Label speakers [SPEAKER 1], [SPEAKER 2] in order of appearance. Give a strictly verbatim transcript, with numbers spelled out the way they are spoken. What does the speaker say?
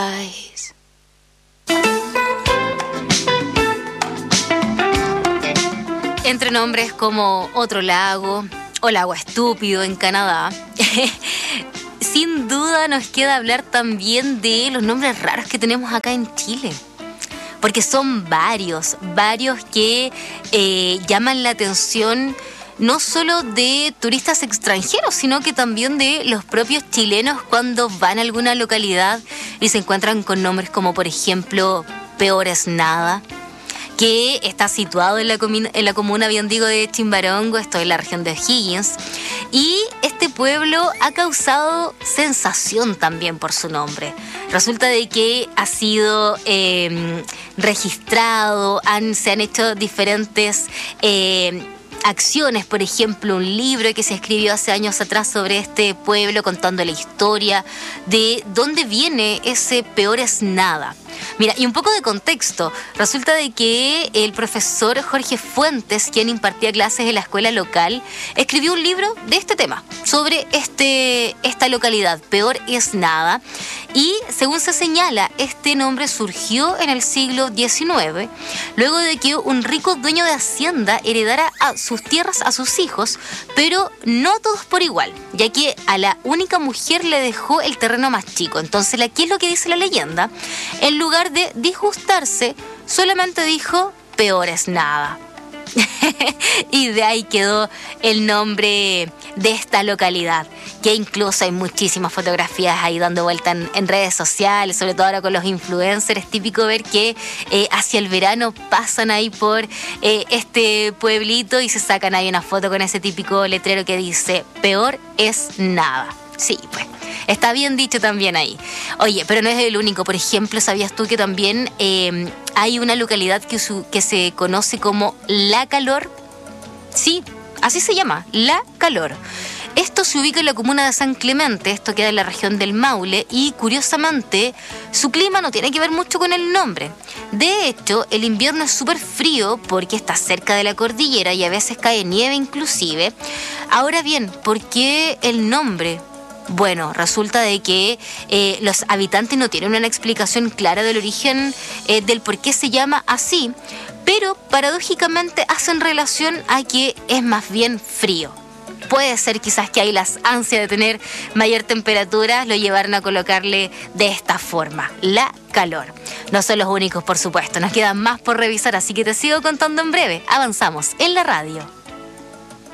[SPEAKER 1] Entre nombres como Otro Lago o Lago Estúpido en Canadá, sin duda nos queda hablar también de los nombres raros que tenemos acá en Chile. Porque son varios, varios que eh, llaman la atención no solo de turistas extranjeros, sino que también de los propios chilenos cuando van a alguna localidad y se encuentran con nombres como, por ejemplo, Peor es Nada, que está situado en la, comuna, en la comuna, bien digo, de Chimbarongo, esto es la región de O'Higgins, y este pueblo ha causado sensación también por su nombre. Resulta de que ha sido eh, registrado, han, se han hecho diferentes eh, acciones, por ejemplo, un libro que se escribió hace años atrás sobre este pueblo contando la historia de dónde viene ese Peor es Nada. Mira, y un poco de contexto. Resulta de que el profesor Jorge Fuentes, quien impartía clases en la escuela local, escribió un libro de este tema, sobre este, esta localidad, Peor es Nada. Y según se señala, este nombre surgió en el siglo diecinueve, luego de que un rico dueño de hacienda heredara a sus tierras a sus hijos, pero no todos por igual, ya que a la única mujer le dejó el terreno más chico. Entonces, ¿qué es lo que dice la leyenda? En lugar de disgustarse, solamente dijo Peor es Nada. Y de ahí quedó el nombre de esta localidad, que incluso hay muchísimas fotografías ahí dando vuelta en, en redes sociales, sobre todo ahora con los influencers. Es típico ver que eh, hacia el verano pasan ahí por eh, este pueblito y se sacan ahí una foto con ese típico letrero que dice Peor es Nada. Sí, pues está bien dicho también ahí. Oye, pero no es el único. Por ejemplo, ¿sabías tú que también eh, hay una localidad que, su, que se conoce como La Calor? Sí, así se llama, La Calor. Esto se ubica en la comuna de San Clemente, esto queda en la región del Maule, y curiosamente su clima no tiene que ver mucho con el nombre. De hecho, el invierno es súper frío porque está cerca de la cordillera y a veces cae nieve inclusive. Ahora bien, ¿por qué el nombre? Bueno, resulta de que eh, los habitantes no tienen una explicación clara del origen eh, del por qué se llama así, pero paradójicamente hacen relación a que es más bien frío. Puede ser quizás que ahí las ansias de tener mayor temperatura lo llevaron a colocarle de esta forma, La Calor. No son los únicos, por supuesto, nos quedan más por revisar, así que te sigo contando en breve. Avanzamos en la radio.